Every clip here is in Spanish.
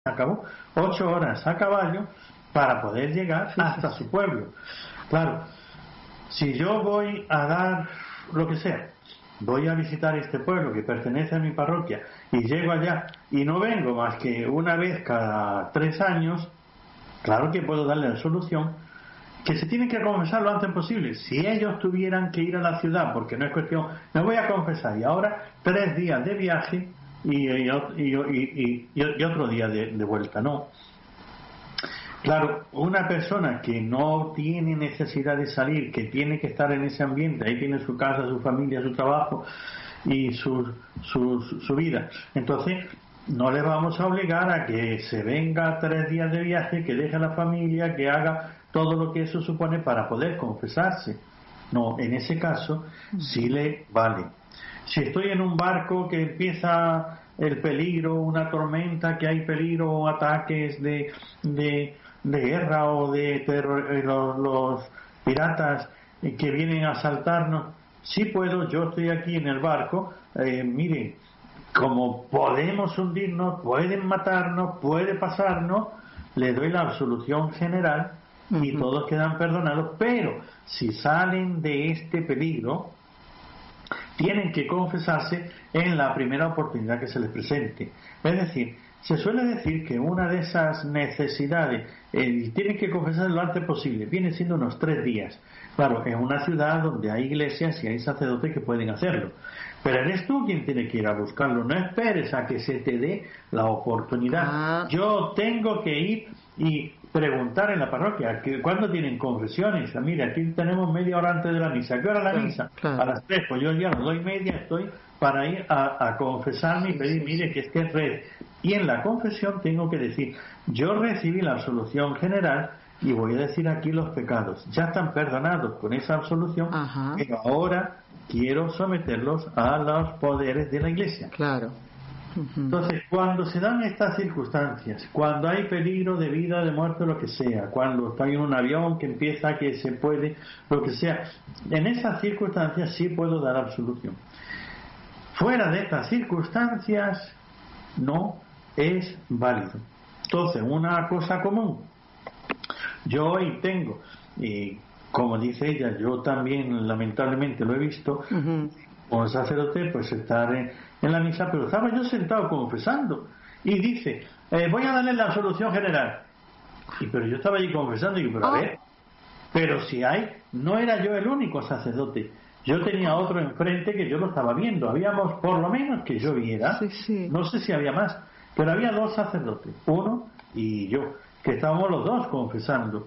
acabó 8 horas a caballo para poder llegar hasta su pueblo. Claro, si yo voy a dar lo que sea, voy a visitar este pueblo que pertenece a mi parroquia y llego allá y no vengo más que una vez cada 3 años, claro que puedo darle la solución que se tienen que confesar lo antes posible. Si ellos tuvieran que ir a la ciudad, porque no es cuestión, me voy a confesar y ahora 3 días de viaje y otro día de vuelta, no. Claro, una persona que no tiene necesidad de salir, que tiene que estar en ese ambiente, ahí tiene su casa, su familia, su trabajo y su vida, entonces no le vamos a obligar a que se venga 3 días de viaje, que deje a la familia, que haga todo lo que eso supone para poder confesarse. No, en ese caso sí le vale. Si estoy en un barco que empieza el peligro, una tormenta, que hay peligro o ataques de guerra o de terror, los piratas que vienen a asaltarnos, sí puedo, yo estoy aquí en el barco, miren, como podemos hundirnos, pueden matarnos, puede pasarnos, le doy la absolución general y todos quedan perdonados, pero si salen de este peligro, tienen que confesarse en la primera oportunidad que se les presente. Es decir, se suele decir que una de esas necesidades, tienen que confesarse lo antes posible, viene siendo unos 3 días. Claro, en una ciudad donde hay iglesias y hay sacerdotes que pueden hacerlo. Pero eres tú quien tiene que ir a buscarlo, no esperes a que se te dé la oportunidad. Yo tengo que ir y preguntar en la parroquia, ¿cuándo tienen confesiones? Mira, aquí tenemos media hora antes de la misa. ¿Qué hora la misa? A las 3, pues yo ya a las 2:30 estoy para ir a confesarme y pedir, mire, que es red. Y en la confesión tengo que decir, yo recibí la absolución general y voy a decir aquí los pecados. Ya están perdonados con esa absolución, pero ahora quiero someterlos a los poderes de la Iglesia. Claro. Entonces, cuando se dan estas circunstancias, cuando hay peligro de vida, de muerte, lo que sea, cuando estoy en un avión que empieza que se puede, lo que sea, en esas circunstancias sí puedo dar absolución. Fuera de estas circunstancias no es válido. Entonces, una cosa común, yo hoy tengo, y como dice ella, yo también lamentablemente lo he visto, como sacerdote, pues estar en la misa, pero estaba yo sentado confesando y dice, voy a darle la absolución general, pero yo estaba allí confesando y digo, pero a ver, pero si no era yo el único sacerdote, yo tenía otro enfrente que yo lo estaba viendo, habíamos, por lo menos que yo viera, no sé si había más, pero había 2 sacerdotes, uno y yo, que estábamos los 2 confesando,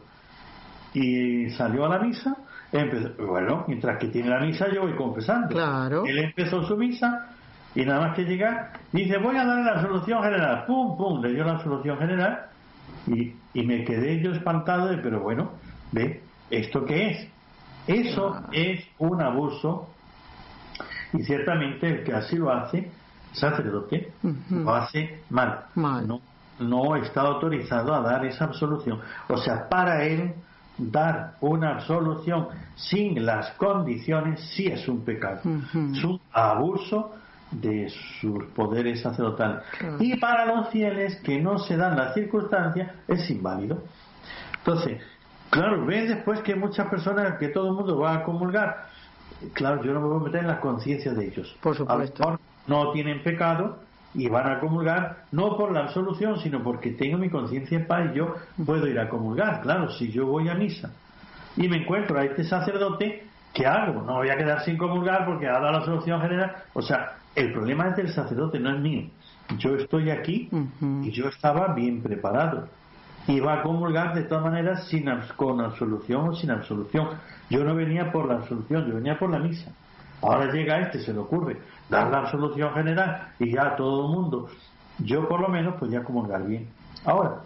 y salió a la misa, bueno, mientras que tiene la misa yo voy confesando. Claro. Él empezó su misa y nada más que llegar dice, voy a dar la absolución general, pum, pum, le dio la absolución general y me quedé yo espantado de, pero bueno, ve, ¿esto qué es? Eso es un abuso, y ciertamente el que así lo hace, sacerdote, lo hace mal. No está autorizado a dar esa absolución. O sea, para él dar una absolución sin las condiciones sí es un pecado, es un abuso de sus poderes sacerdotales. Y para los fieles que no se dan las circunstancias es inválido. Entonces, claro, ves después que muchas personas, que todo el mundo va a comulgar, claro, yo no me voy a meter en las conciencias de ellos. Por supuesto. A lo mejor no tienen pecado y van a comulgar no por la absolución, sino porque tengo mi conciencia en paz y yo puedo ir a comulgar. Claro, si yo voy a misa y me encuentro a este sacerdote, ¿qué hago? No voy a quedar sin comulgar porque ha dado la absolución general. O sea, el problema es del sacerdote, no es mío. Yo estoy aquí y yo estaba bien preparado. Iba a comulgar de todas maneras con absolución o sin absolución. Yo no venía por la absolución, yo venía por la misa. Ahora llega se le ocurre dar la absolución general y ya todo el mundo, yo por lo menos podía comulgar bien. Ahora,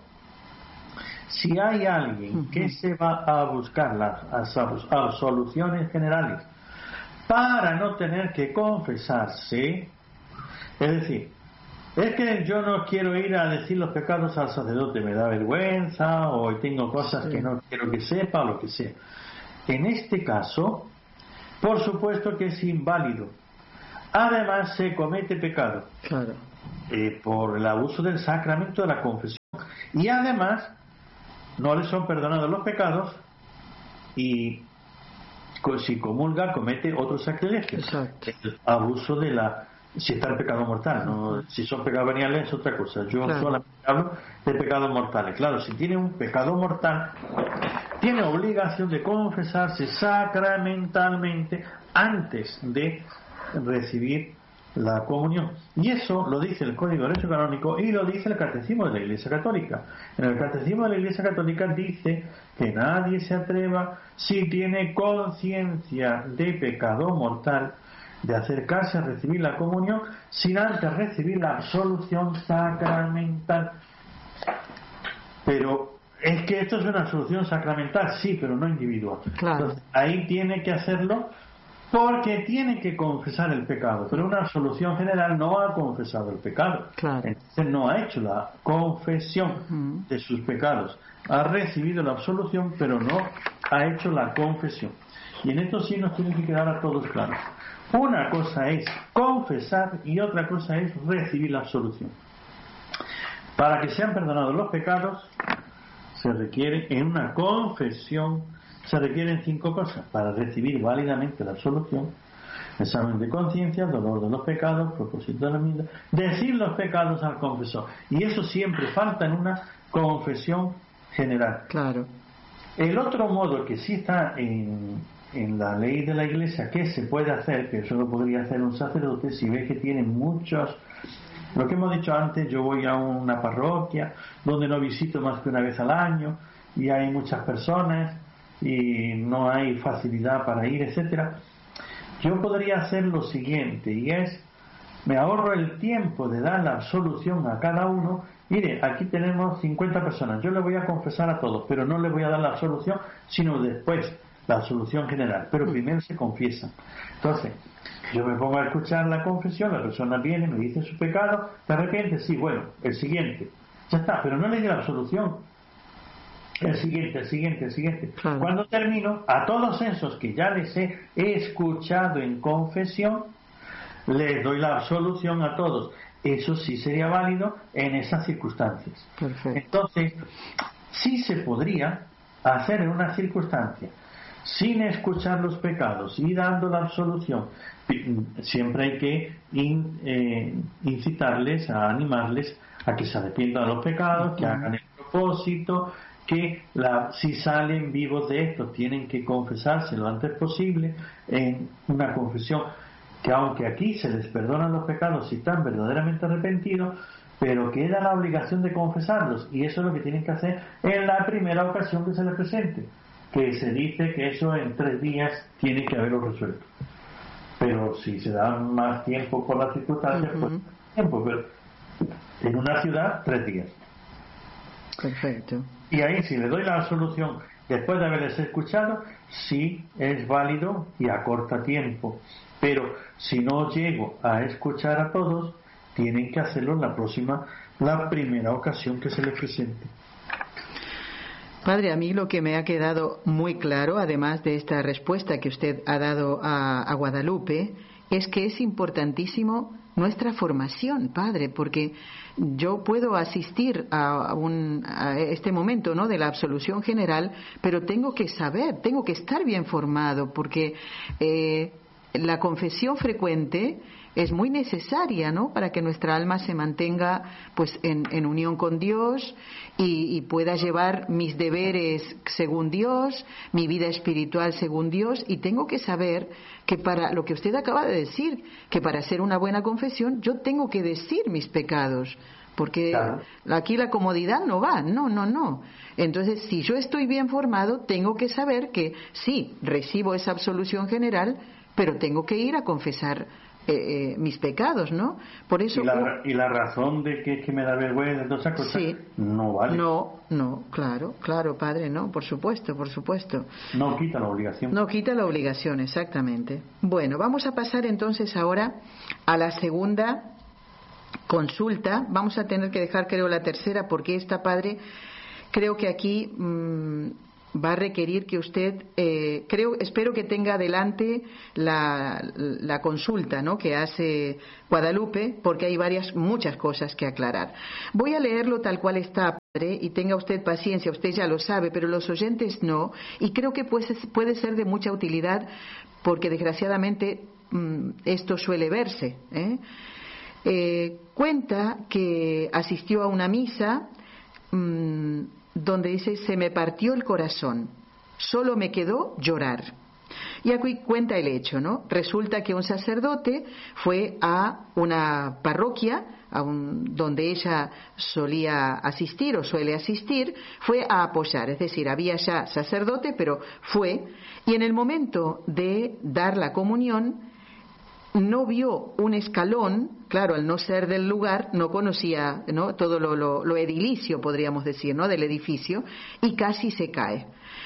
si hay alguien que se va a buscar las absoluciones generales para no tener que confesarse, es decir, es que yo no quiero ir a decir los pecados al sacerdote, me da vergüenza o tengo cosas que no quiero que sepa o lo que sea. En este caso, por supuesto que es inválido. Además, se comete pecado por el abuso del sacramento de la confesión. Y además, no le son perdonados los pecados y si comulga comete otro sacrilegio. Exacto. El abuso de si está en pecado mortal, ¿no? Si son pecados veniales es otra cosa. Yo solamente hablo de pecados mortales. Claro, si tiene un pecado mortal, tiene obligación de confesarse sacramentalmente antes de recibir la comunión. Y eso lo dice el Código de Derecho Canónico y lo dice el Catecismo de la Iglesia Católica. En el Catecismo de la Iglesia Católica dice que nadie se atreva, si tiene conciencia de pecado mortal, de acercarse a recibir la comunión sin antes recibir la absolución sacramental. Pero es que esto es una absolución sacramental, sí, pero no individual. Claro. Entonces, ahí tiene que hacerlo porque tiene que confesar el pecado, pero una absolución general no ha confesado el pecado. Claro. Entonces no ha hecho la confesión de sus pecados. Ha recibido la absolución, pero no ha hecho la confesión. Y en esto sí nos tiene que quedar a todos claros. Una cosa es confesar y otra cosa es recibir la absolución. Para que sean perdonados los pecados, se requiere, en una confesión, se requieren 5 cosas. Para recibir válidamente la absolución: examen de conciencia, dolor de los pecados, propósito de la misma, decir los pecados al confesor. Y eso siempre falta en una confesión general. Claro. El otro modo que sí está en la ley de la Iglesia que se puede hacer, que eso lo podría hacer un sacerdote, si ve que tiene muchos, lo que hemos dicho antes, yo voy a una parroquia donde no visito más que una vez al año y hay muchas personas y no hay facilidad para ir, etcétera. Yo podría hacer lo siguiente, y es, me ahorro el tiempo de dar la absolución a cada uno. Mire, aquí tenemos 50 personas, yo le voy a confesar a todos, pero no le voy a dar la absolución, sino después la absolución general, pero primero se confiesa. Entonces, yo me pongo a escuchar la confesión, la persona viene, me dice su pecado, de repente, sí, bueno, el siguiente, ya está, pero no le di la absolución. El siguiente. Claro. Cuando termino, a todos esos que ya les he escuchado en confesión, les doy la absolución a todos. Eso sí sería válido en esas circunstancias. Perfecto. Entonces, sí se podría hacer en una circunstancia sin escuchar los pecados y dando la absolución. Siempre hay que incitarles, a animarles a que se arrepientan de los pecados, que hagan el propósito, que si salen vivos de esto tienen que confesarse lo antes posible en una confesión, que aunque aquí se les perdonan los pecados si están verdaderamente arrepentidos, pero queda la obligación de confesarlos, y eso es lo que tienen que hacer en la primera ocasión que se les presente, que se dice que eso en 3 días tiene que haberlo resuelto. Pero si se da más tiempo por las circunstancias, pues tiempo, pero en una ciudad 3 días. Perfecto. Y ahí, si le doy la absolución después de haberles escuchado, sí es válido y acorta tiempo. Pero si no llego a escuchar a todos, tienen que hacerlo en la primera ocasión que se les presente. Padre, a mí lo que me ha quedado muy claro, además de esta respuesta que usted ha dado a Guadalupe, es que es importantísimo nuestra formación, Padre, porque yo puedo asistir a este momento, ¿no?, de la absolución general, pero tengo que saber, tengo que estar bien formado, porque la confesión frecuente es muy necesaria, ¿no?, para que nuestra alma se mantenga pues en unión con Dios y pueda llevar mis deberes según Dios, mi vida espiritual según Dios, y tengo que saber que para lo que usted acaba de decir, que para hacer una buena confesión yo tengo que decir mis pecados, porque claro, aquí la comodidad no va, no. Entonces, si yo estoy bien formado, tengo que saber que sí, recibo esa absolución general, pero tengo que ir a confesar mis pecados, ¿no? Por eso y la razón de que me da vergüenza de todas esas cosas, sí, no vale. No, claro, Padre, no, por supuesto. No quita la obligación. No quita la obligación, exactamente. Bueno, vamos a pasar entonces ahora a la segunda consulta. Vamos a tener que dejar, creo, la tercera, porque esta, Padre, creo que aquí va a requerir que usted, espero que tenga adelante la consulta, ¿no?, que hace Guadalupe, porque hay muchas cosas que aclarar. Voy a leerlo tal cual está, padre, y tenga usted paciencia, usted ya lo sabe, pero los oyentes no, y creo que puede ser de mucha utilidad, porque desgraciadamente esto suele verse, cuenta que asistió a una misa donde dice: se me partió el corazón, solo me quedó llorar. Y aquí cuenta el hecho, ¿no? Resulta que un sacerdote fue a una parroquia donde ella solía asistir o suele asistir, fue a apoyar, es decir, había ya sacerdote, pero fue, y en el momento de dar la comunión no vio un escalón, claro, al no ser del lugar, no conocía, ¿no?, todo lo edilicio, podríamos decir, ¿no?, del edificio, y casi se cae.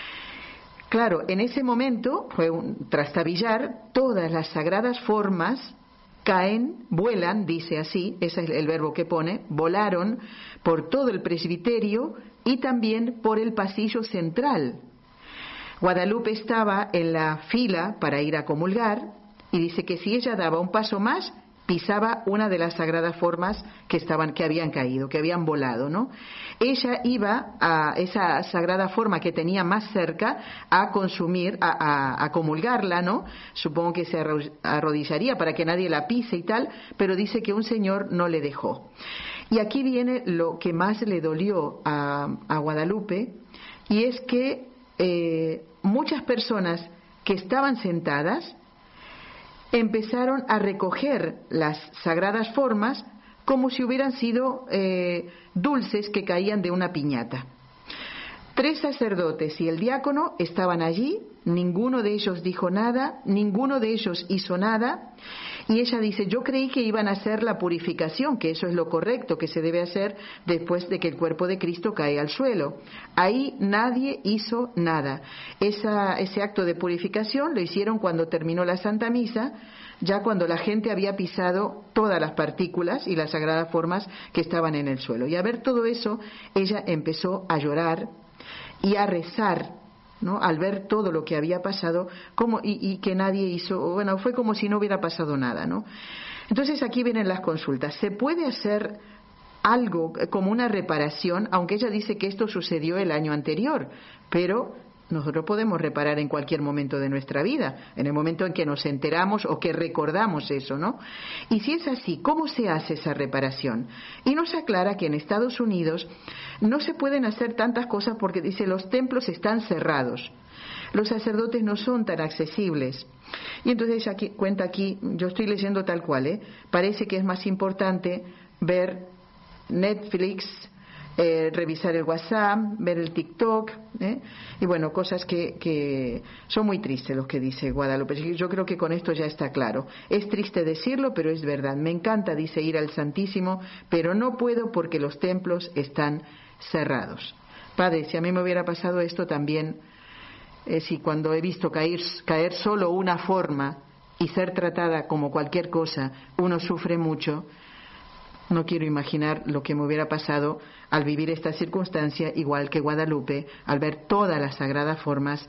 Claro, en ese momento fue un trastabillar, todas las sagradas formas caen, vuelan, dice así, ese es el verbo que pone, volaron por todo el presbiterio y también por el pasillo central. Guadalupe estaba en la fila para ir a comulgar, y dice que si ella daba un paso más, pisaba una de las sagradas formas que habían caído, que habían volado, ¿no? Ella iba a esa sagrada forma que tenía más cerca a consumir, a comulgarla, ¿no? Supongo que se arrodillaría para que nadie la pise y tal, pero dice que un señor no le dejó. Y aquí viene lo que más le dolió a Guadalupe, y es que muchas personas que estaban sentadas empezaron a recoger las sagradas formas como si hubieran sido dulces que caían de una piñata. 3 sacerdotes y el diácono estaban allí, ninguno de ellos dijo nada, ninguno de ellos hizo nada, y ella dice: yo creí que iban a hacer la purificación, que eso es lo correcto que se debe hacer después de que el cuerpo de Cristo cae al suelo. Ahí nadie hizo nada. Ese acto de purificación lo hicieron cuando terminó la Santa Misa, ya cuando la gente había pisado todas las partículas y las sagradas formas que estaban en el suelo. Y a ver todo eso, ella empezó a llorar y a rezar, ¿no?, al ver todo lo que había pasado, y que nadie hizo, bueno, fue como si no hubiera pasado nada, ¿no? Entonces aquí vienen las consultas. ¿Se puede hacer algo como una reparación, aunque ella dice que esto sucedió el año anterior, pero nosotros podemos reparar en cualquier momento de nuestra vida, en el momento en que nos enteramos o que recordamos eso, ¿no? Y si es así, ¿cómo se hace esa reparación? Y nos aclara que en Estados Unidos no se pueden hacer tantas cosas porque dice: los templos están cerrados, los sacerdotes no son tan accesibles. Y entonces aquí cuenta, aquí yo estoy leyendo tal cual, parece que es más importante ver Netflix, revisar el WhatsApp, ver el TikTok, y bueno, cosas que son muy tristes los que dice Guadalupe. Yo creo que con esto ya está claro. Es triste decirlo, pero es verdad. Me encanta, dice, ir al Santísimo, pero no puedo porque los templos están cerrados. Padre, si a mí me hubiera pasado esto también, si cuando he visto caer solo una forma y ser tratada como cualquier cosa, uno sufre mucho, no quiero imaginar lo que me hubiera pasado al vivir esta circunstancia, igual que Guadalupe, al ver todas las sagradas formas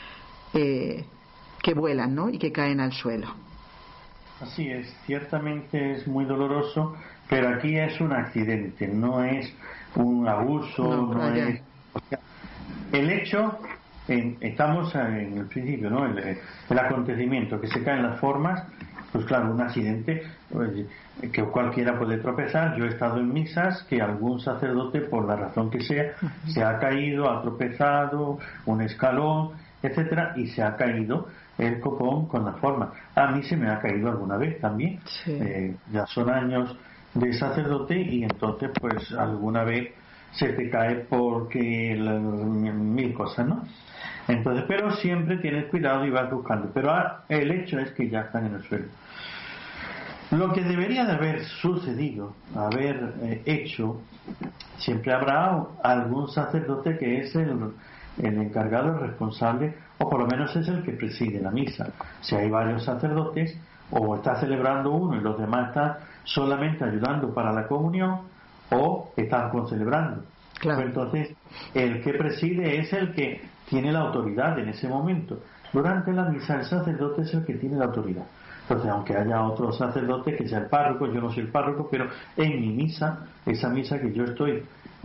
que vuelan, ¿no?, y que caen al suelo. Así es, ciertamente es muy doloroso, pero aquí es un accidente, no es un abuso, no es... El hecho, estamos en el principio, ¿no?, el acontecimiento, que se caen las formas. Pues claro, un accidente, que cualquiera puede tropezar. Yo he estado en misas que algún sacerdote, por la razón que sea, se ha caído, ha tropezado, un escalón, etcétera, y se ha caído el copón con la forma. A mí se me ha caído alguna vez también. Sí. Ya son años de sacerdote y entonces pues alguna vez se te cae porque mil cosas, ¿no? Entonces, pero siempre tienes cuidado y vas buscando. Pero el hecho es que ya están en el suelo. Lo que debería de haber sucedido, haber hecho, siempre habrá algún sacerdote que es el encargado, el responsable, o por lo menos es el que preside la misa. Si hay varios sacerdotes, o está celebrando uno y los demás están solamente ayudando para la comunión, o están concelebrando. Claro. Pues entonces, el que preside es el que tiene la autoridad en ese momento. Durante la misa, el sacerdote es el que tiene la autoridad. Entonces, aunque haya otro sacerdote que sea el párroco, yo no soy el párroco, pero en mi misa, esa misa que yo estoy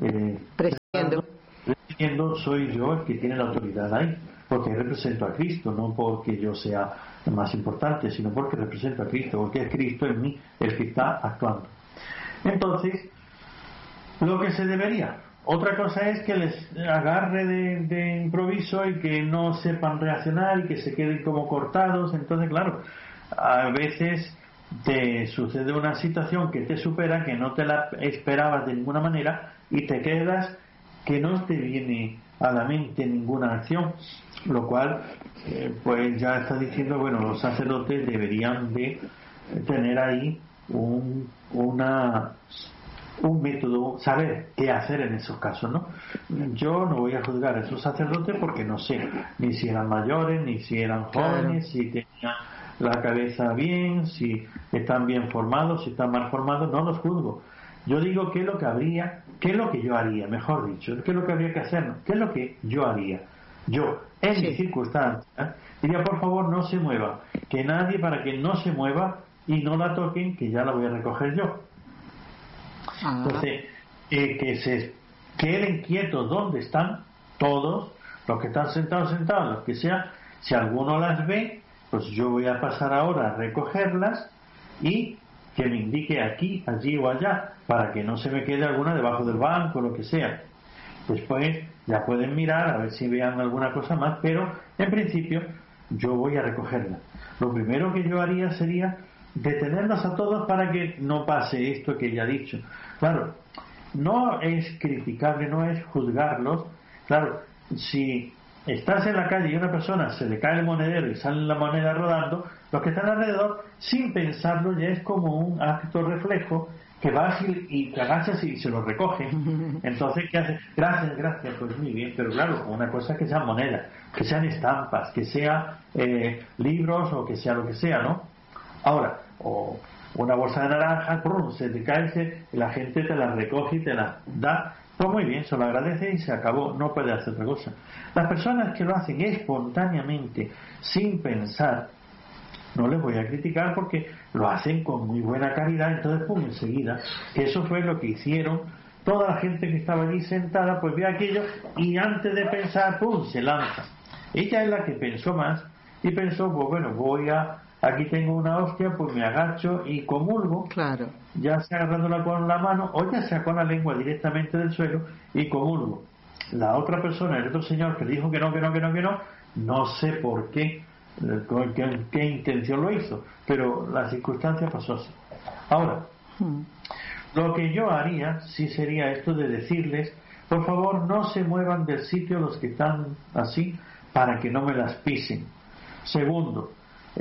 presidiendo, soy yo el que tiene la autoridad ahí, porque represento a Cristo, no porque yo sea el más importante, sino porque represento a Cristo, porque es Cristo en mí el que está actuando. Entonces, lo que se debería. Otra cosa es que les agarre de improviso y que no sepan reaccionar y que se queden como cortados. Entonces, claro, a veces te sucede una situación que te supera, que no te la esperabas de ninguna manera y te quedas que no te viene a la mente ninguna acción, lo cual pues ya está diciendo, bueno, los sacerdotes deberían de tener ahí un método, saber qué hacer en esos casos, ¿no? Yo no voy a juzgar a esos sacerdotes porque no sé ni si eran mayores, ni si eran jóvenes, si tenían la cabeza bien, si están bien formados, si están mal formados, no los juzgo. Yo digo qué es lo que habría, qué es lo que yo haría, mejor dicho, qué es lo que habría que hacer, qué es lo que yo haría. Yo, en mis circunstancias, diría, por favor, no se mueva, que nadie, para que no se mueva y no la toquen, que ya la voy a recoger yo. Entonces, que se queden quietos donde están todos, los que están sentados, los que sea. Si alguno las ve, pues yo voy a pasar ahora a recogerlas y que me indique aquí, allí o allá, para que no se me quede alguna debajo del banco, lo que sea. Después ya pueden mirar a ver si vean alguna cosa más, pero en principio yo voy a recogerla. Lo primero que yo haría sería detenerlos a todos para que no pase esto que ya he dicho. Claro, no es criticable, no es juzgarlos. Claro, si estás en la calle y a una persona se le cae el monedero y sale la moneda rodando, los que están alrededor, sin pensarlo, ya es como un acto reflejo que vas y te agachas y se lo recogen. Entonces, ¿qué haces? Gracias, pues muy bien, pero claro, una cosa es que sean monedas, que sean estampas, que sean libros o que sea lo que sea, ¿no? Ahora, o una bolsa de naranja, se te cae, la gente te la recoge y te la da, pues muy bien, se lo agradece y se acabó, no puede hacer otra cosa. Las personas que lo hacen espontáneamente, sin pensar, no les voy a criticar porque lo hacen con muy buena calidad, entonces pum, enseguida, que eso fue lo que hicieron toda la gente que estaba allí sentada, pues ve aquello y antes de pensar, pum, se lanza. Ella es la que pensó más y pensó, pues bueno, aquí tengo una hostia, pues me agacho y comulgo, claro, ya sea agarrándola con la mano o ya sea con la lengua directamente del suelo y comulgo. La otra persona, el otro señor que dijo que no sé por qué, con qué intención lo hizo, pero la circunstancia pasó así. Ahora, lo que yo haría sí sería esto de decirles, por favor no se muevan del sitio los que están así para que no me las pisen. Segundo,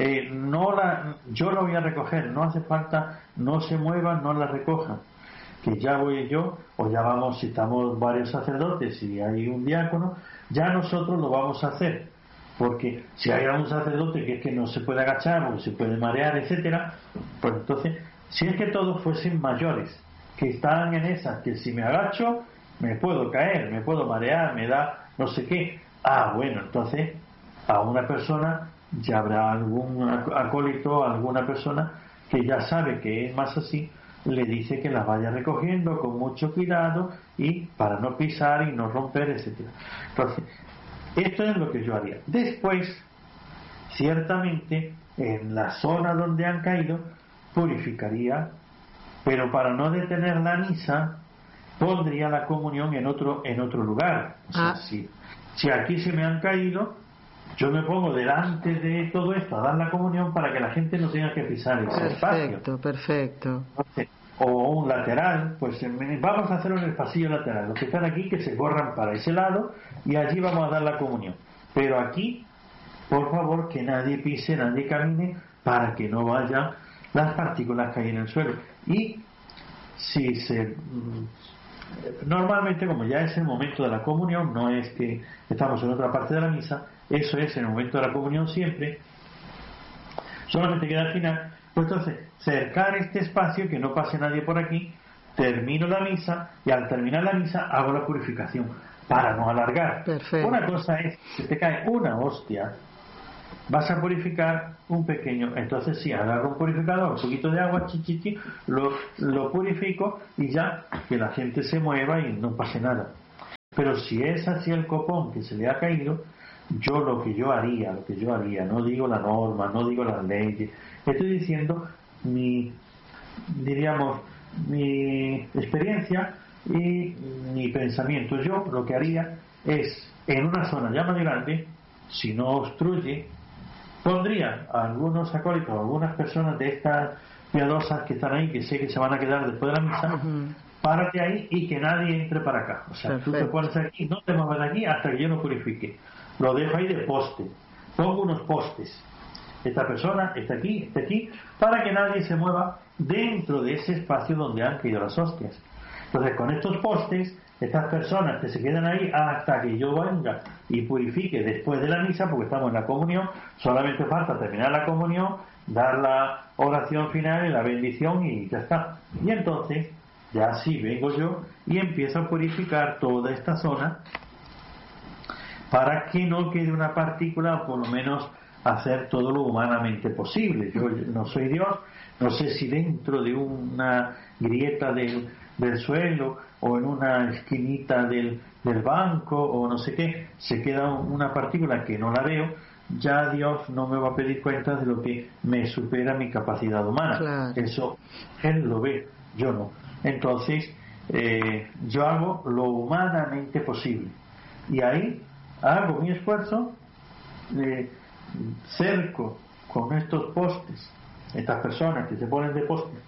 yo la voy a recoger, no hace falta, no se muevan, no la recojan, que ya voy yo, o ya vamos, si estamos varios sacerdotes y hay un diácono, ya nosotros lo vamos a hacer, porque si hay un sacerdote que es que no se puede agachar o se puede marear, etcétera, pues entonces, si es que todos fuesen mayores, que están en esas, que si me agacho me puedo caer, me puedo marear, me da no sé qué, bueno, entonces a una persona ya habrá algún acólito, alguna persona que ya sabe que es más así, le dice que las vaya recogiendo con mucho cuidado y para no pisar y no romper, etcétera. Entonces, esto es lo que yo haría. Después, ciertamente, en la zona donde han caído, purificaría, pero para no detener la misa, pondría la comunión en otro lugar. O sea, si aquí se me han caído, yo me pongo delante de todo esto a dar la comunión para que la gente no tenga que pisar ese espacio. Perfecto. O un lateral, pues vamos a hacerlo en el pasillo lateral. Los que están aquí que se corran para ese lado y allí vamos a dar la comunión. Pero aquí, por favor, que nadie pise, nadie camine para que no vayan las partículas que hay en el suelo. Y si normalmente, como ya es el momento de la comunión, no es que estamos en otra parte de la misa, eso es en el momento de la comunión siempre, solamente queda al final, pues entonces cercar este espacio, que no pase nadie por aquí, termino la misa y al terminar la misa hago la purificación para no alargar. Perfecto. Una cosa es, si te cae una hostia, vas a purificar un pequeño, entonces sí, agarro un purificador, un poquito de agua, lo purifico y ya, que la gente se mueva y no pase nada. Pero si es así el copón que se le ha caído, lo que yo haría, no digo la norma, no digo las leyes, estoy diciendo mi experiencia y mi pensamiento. Yo lo que haría es, en una zona ya más grande, si no obstruye, pondría a algunos acólitos, a algunas personas de estas piadosas que están ahí, que sé que se van a quedar después de la misa, párate ahí y que nadie entre para acá. O sea, tú te pones aquí, no te muevas de aquí hasta que yo no purifique. Lo dejo ahí de poste. Pongo unos postes. Esta persona está aquí, para que nadie se mueva dentro de ese espacio donde han caído las hostias. Entonces, con estos postes, estas personas que se quedan ahí hasta que yo venga y purifique después de la misa, porque estamos en la comunión, solamente falta terminar la comunión, dar la oración final y la bendición y ya está. Y entonces, ya sí vengo yo y empiezo a purificar toda esta zona para que no quede una partícula, o por lo menos hacer todo lo humanamente posible. Yo no soy Dios, no sé si dentro de una grieta del suelo o en una esquinita del banco o no sé qué, se queda una partícula que no la veo, ya Dios no me va a pedir cuentas de lo que me supera mi capacidad humana. Claro. Eso Él lo ve, yo no. Entonces, yo hago lo humanamente posible. Y ahí hago mi esfuerzo, cerco con estos postes, estas personas que se ponen de postes,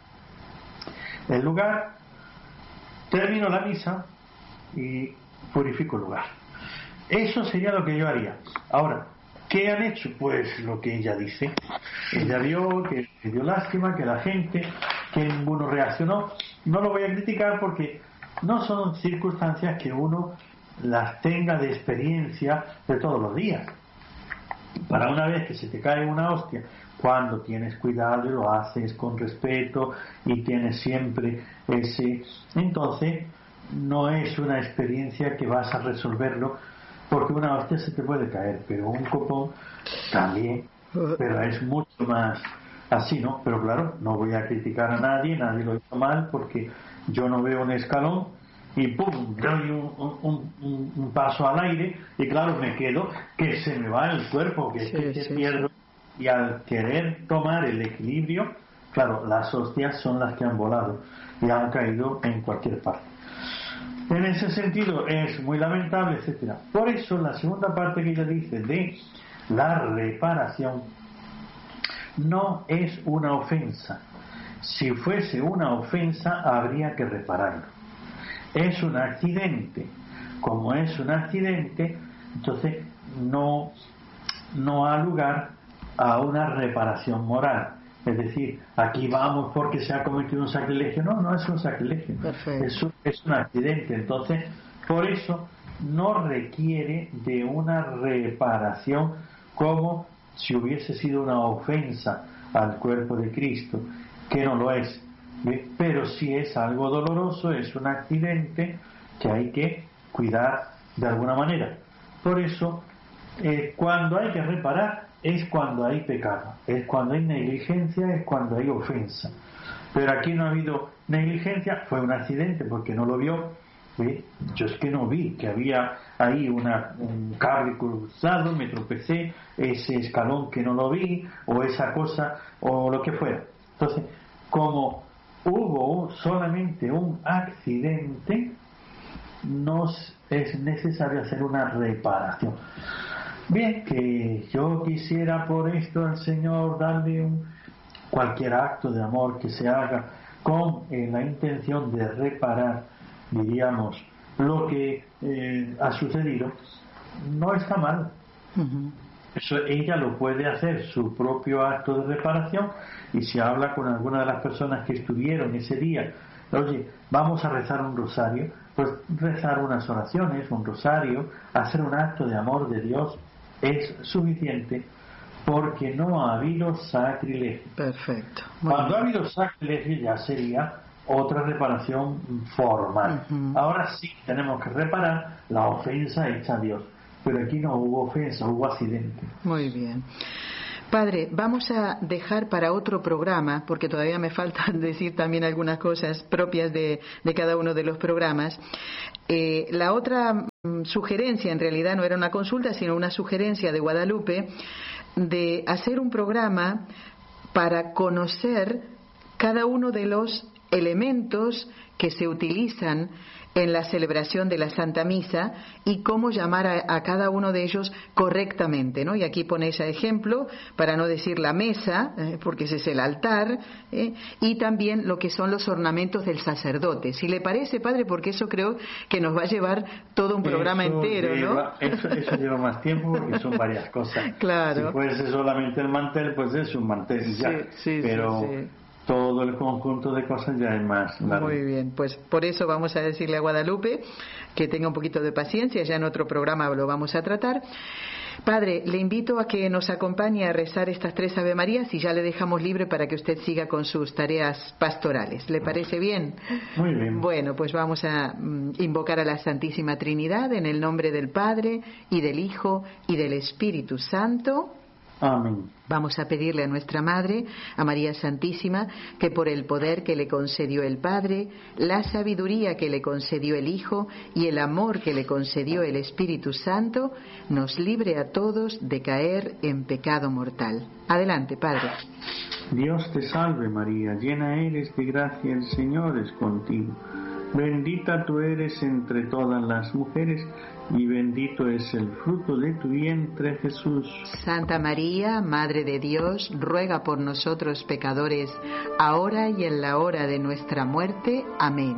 el lugar, termino la misa y purifico el lugar. Eso sería lo que yo haría. Ahora, ¿qué han hecho? Pues lo que ella dice. Ella vio que dio lástima, que la gente, que ninguno reaccionó. No lo voy a criticar porque no son circunstancias que uno las tenga de experiencia de todos los días. Para una vez que se te cae una hostia, cuando tienes cuidado y lo haces con respeto y tienes siempre ese, entonces no es una experiencia que vas a resolverlo, porque una hostia se te puede caer, pero un copón también, pero es mucho más así, ¿no? Pero claro, no voy a criticar a nadie lo hizo mal, porque yo no veo un escalón y pum, doy un paso al aire y claro, me quedo que se me va el cuerpo, que pierdo. Y al querer tomar el equilibrio, claro, las hostias son las que han volado y han caído en cualquier parte. En ese sentido es muy lamentable, etcétera. Por eso la segunda parte que ella dice de la reparación no es una ofensa. Si fuese una ofensa habría que repararlo. Es un accidente. Como es un accidente, entonces no ha lugar a una reparación moral. Es decir, aquí vamos porque se ha cometido un sacrilegio. No es un sacrilegio. Es un accidente. Entonces, por eso no requiere de una reparación como si hubiese sido una ofensa al cuerpo de Cristo, que no lo es. Pero si es algo doloroso, es un accidente que hay que cuidar de alguna manera. Por eso, cuando hay que reparar, es cuando hay pecado, es cuando hay negligencia, es cuando hay ofensa. Pero aquí no ha habido negligencia, fue un accidente porque no lo vio. Yo es que no vi que había ahí un cable cruzado, me tropecé, ese escalón que no lo vi, o esa cosa, o lo que fuera. Entonces, como hubo solamente un accidente, no es necesario hacer una reparación. Bien, que yo quisiera por esto al Señor darle cualquier acto de amor que se haga con la intención de reparar, diríamos, lo que ha sucedido, no está mal. Eso ella lo puede hacer, su propio acto de reparación, y si habla con alguna de las personas que estuvieron ese día, oye, vamos a rezar un rosario, pues rezar unas oraciones, un rosario, hacer un acto de amor de Dios es suficiente, porque no ha habido sacrilegio. Perfecto. Cuando ha habido sacrilegio ya sería otra reparación formal. Ahora sí tenemos que reparar la ofensa hecha a Dios, pero aquí no hubo ofensa, hubo accidente. Muy bien. Padre, vamos a dejar para otro programa, porque todavía me falta decir también algunas cosas propias de cada uno de los programas. La otra sugerencia, en realidad no era una consulta, sino una sugerencia de Guadalupe, de hacer un programa para conocer cada uno de los elementos que se utilizan en la celebración de la Santa Misa y cómo llamar a cada uno de ellos correctamente, ¿no? Y aquí pone ese ejemplo, para no decir la mesa, porque ese es el altar, y también lo que son los ornamentos del sacerdote. Si le parece, padre, porque eso creo que nos va a llevar todo un programa entero, ¿no? Eso lleva más tiempo porque son varias cosas. Claro. Si fuese solamente el mantel, pues es un mantel ya. Pero todo el conjunto de cosas ya es más largo. Muy bien, pues por eso vamos a decirle a Guadalupe que tenga un poquito de paciencia, ya en otro programa lo vamos a tratar. Padre, le invito a que nos acompañe a rezar estas 3 Ave Marías y ya le dejamos libre para que usted siga con sus tareas pastorales. ¿Le parece bien? Muy bien. Bueno, pues vamos a invocar a la Santísima Trinidad en el nombre del Padre y del Hijo y del Espíritu Santo. Amén. Vamos a pedirle a nuestra Madre, a María Santísima, que por el poder que le concedió el Padre, la sabiduría que le concedió el Hijo y el amor que le concedió el Espíritu Santo, nos libre a todos de caer en pecado mortal. Adelante, Padre. Dios te salve María, llena eres de gracia, el Señor es contigo. Bendita tú eres entre todas las mujeres, y bendito es el fruto de tu vientre, Jesús. Santa María, Madre de Dios, ruega por nosotros pecadores, ahora y en la hora de nuestra muerte. Amén.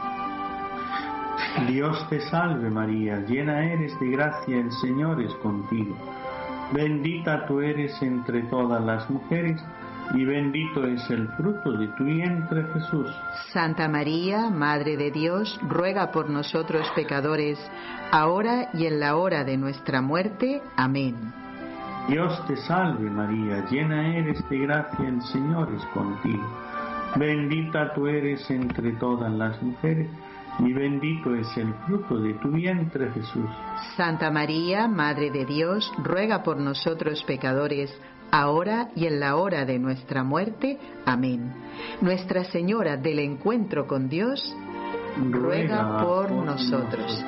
Dios te salve María, llena eres de gracia, el Señor es contigo. Bendita tú eres entre todas las mujeres, y bendito es el fruto de tu vientre, Jesús. Santa María, Madre de Dios, ruega por nosotros pecadores, ahora y en la hora de nuestra muerte. Amén. Dios te salve María, llena eres de gracia, el Señor es contigo. Bendita tú eres entre todas las mujeres, y bendito es el fruto de tu vientre, Jesús. Santa María, Madre de Dios, ruega por nosotros pecadores, ahora y en la hora de nuestra muerte. Amén. Nuestra Señora del Encuentro con Dios, ruega por nosotros.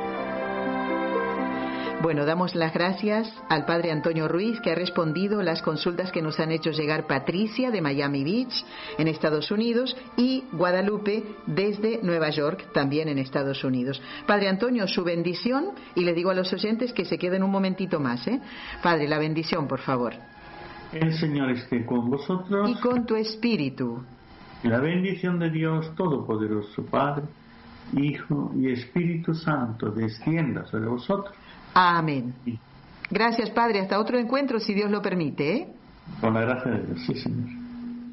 Bueno, damos las gracias al Padre Antonio Ruiz, que ha respondido las consultas que nos han hecho llegar Patricia de Miami Beach, en Estados Unidos, y Guadalupe desde Nueva York, también en Estados Unidos. Padre Antonio, su bendición, y le digo a los oyentes que se queden un momentito más, Padre, la bendición, por favor. El Señor esté con vosotros. Y con tu espíritu. La bendición de Dios Todopoderoso, Padre, Hijo y Espíritu Santo, descienda sobre vosotros. Amén. Gracias, Padre. Hasta otro encuentro, si Dios lo permite. Con la gracia de Dios, sí, Señor.